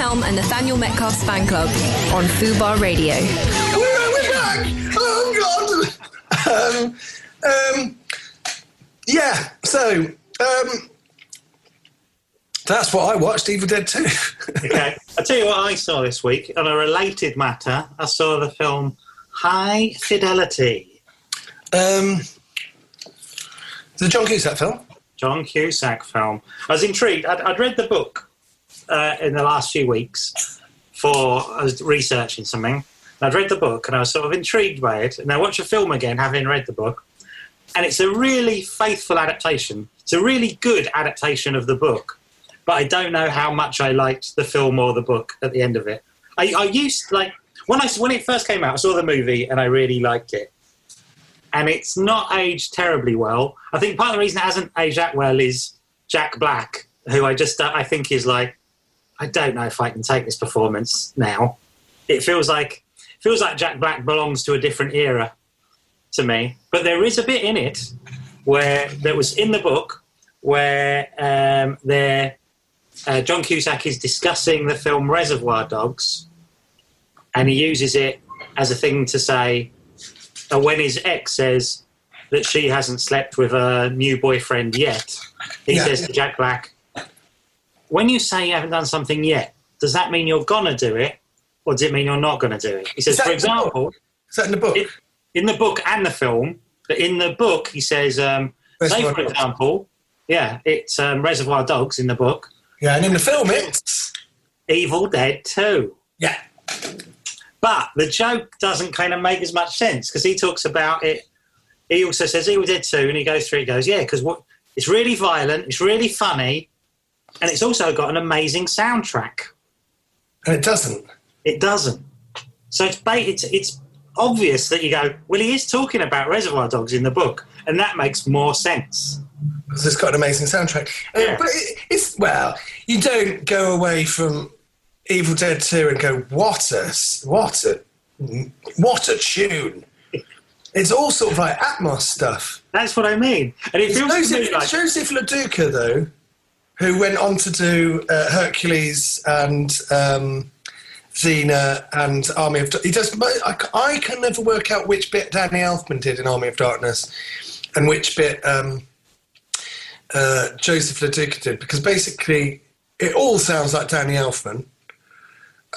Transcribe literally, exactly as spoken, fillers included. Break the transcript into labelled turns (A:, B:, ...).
A: Helm and Nathaniel Metcalf's fan club on Fubar Radio.
B: We're, we're back! Oh, God! Um, um, yeah, so, um, that's what I watched, Evil Dead two.
C: Okay, I'll tell you what I saw this week. On a related matter, I saw the film High Fidelity.
B: Um, the John Cusack film?
C: John Cusack film. I was intrigued. I'd, I'd read the book uh, in the last few weeks for, I was researching something. I'd read the book and I was sort of intrigued by it. And I watched the film again, having read the book. And it's a really faithful adaptation. It's a really good adaptation of the book. But I don't know how much I liked the film or the book at the end of it. I, I used, like, when, I, when it first came out, I saw the movie and I really liked it. And it's not aged terribly well. I think part of the reason it hasn't aged that well is Jack Black, who I just, uh, I think is like, I don't know if I can take this performance now. It feels like, feels like Jack Black belongs to a different era to me. But there is a bit in it where, that was in the book, where um, there, uh, John Cusack is discussing the film Reservoir Dogs, and he uses it as a thing to say, uh, when his ex says that she hasn't slept with a new boyfriend yet, he yeah. says to Jack Black, when you say you haven't done something yet, does that mean you're going to do it, or does it mean you're not going to do it? He says, for example...
B: Is that in the book?
C: It, in the book and the film, but in the book, he says, um, say, for example, yeah, it's um, Reservoir Dogs in the book.
B: Yeah, and in the film, it's...
C: Evil Dead two.
B: Yeah.
C: But the joke doesn't kind of make as much sense, because he talks about it. He also says Evil Dead two, and he goes through it, he goes, yeah, because what it's really violent, it's really funny, and it's also got an amazing soundtrack.
B: And it doesn't.
C: It doesn't. So it's it's it's obvious that you go, well, he is talking about Reservoir Dogs in the book, and that makes more sense.
B: Because it's got an amazing soundtrack.
C: Yeah.
B: Uh, but it, it's, well, you don't go away from Evil Dead two and go, what a, what a, what a tune. It's all sort of like Atmos stuff.
C: That's what I mean. And it
B: it's
C: feels
B: Joseph,
C: to me like...
B: it's Joseph LaDuca, though, who went on to do uh, Hercules and um, Xena and Army of... He does. I, I can never work out which bit Danny Elfman did in Army of Darkness and which bit um, uh, Joseph LaDuca did, because basically it all sounds like Danny Elfman,